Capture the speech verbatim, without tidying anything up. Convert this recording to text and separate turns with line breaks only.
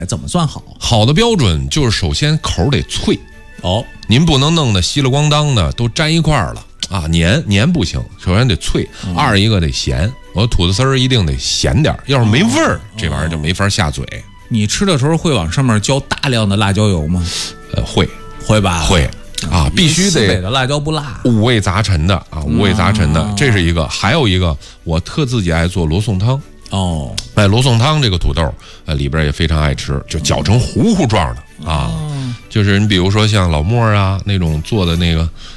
怎么算好？
好的标准就是首先口得脆
哦，
您不能弄得稀了咣当的都粘一块儿了啊，黏黏不行，首先得脆，嗯、二一个得咸，我吐的丝儿一定得咸点，要是没味儿，哦、这玩意儿就没法下嘴。
你吃的时候会往上面浇大量的辣椒油吗？
呃，会
会吧？
会。啊，必须得
西北的辣椒不辣，
五味杂陈的啊，五味杂陈的，嗯、这是一个。还有一个，我特自己爱做罗宋汤
哦。
哎，罗宋汤这个土豆，呃，里边也非常爱吃，就搅成糊糊状的啊。哦、就是你比如说像老莫啊那种做的那个